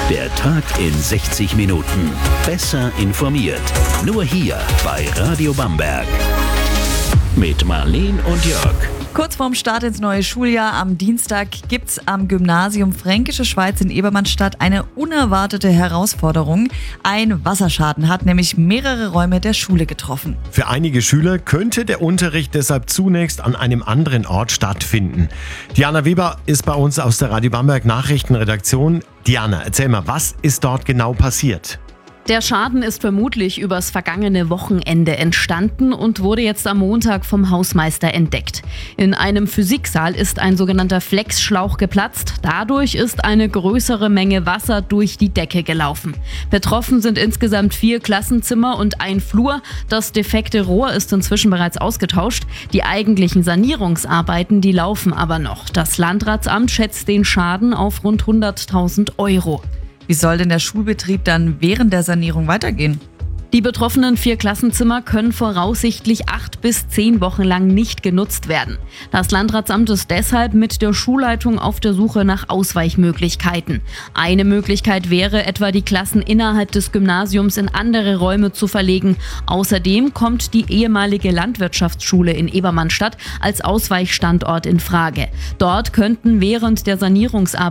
Der Tag in 60 Minuten. Besser informiert. Nur hier bei Radio Bamberg. Mit Marleen und Jörg. Kurz vorm Start ins neue Schuljahr am Dienstag gibt's am Gymnasium Fränkische Schweiz in Ebermannstadt eine unerwartete Herausforderung. Ein Wasserschaden hat nämlich mehrere Räume der Schule getroffen. Für einige Schüler könnte der Unterricht deshalb zunächst an einem anderen Ort stattfinden. Diana Weber ist bei uns aus der Radio Bamberg Nachrichtenredaktion. Diana, erzähl mal, was ist dort genau passiert? Der Schaden ist vermutlich übers vergangene Wochenende entstanden und wurde jetzt am Montag vom Hausmeister entdeckt. In einem Physiksaal ist ein sogenannter Flexschlauch geplatzt. Dadurch ist eine größere Menge Wasser durch die Decke gelaufen. Betroffen sind insgesamt 4 Klassenzimmer und ein Flur. Das defekte Rohr ist inzwischen bereits ausgetauscht. Die eigentlichen Sanierungsarbeiten, die laufen aber noch. Das Landratsamt schätzt den Schaden auf rund 100.000 Euro. Wie soll denn der Schulbetrieb dann während der Sanierung weitergehen? Die betroffenen 4 Klassenzimmer können voraussichtlich 8 bis 10 Wochen lang nicht genutzt werden. Das Landratsamt ist deshalb mit der Schulleitung auf der Suche nach Ausweichmöglichkeiten. Eine Möglichkeit wäre etwa, die Klassen innerhalb des Gymnasiums in andere Räume zu verlegen. Außerdem kommt die ehemalige Landwirtschaftsschule in Ebermannstadt als Ausweichstandort in Frage. Dort könnten während der Sanierungsarbeiten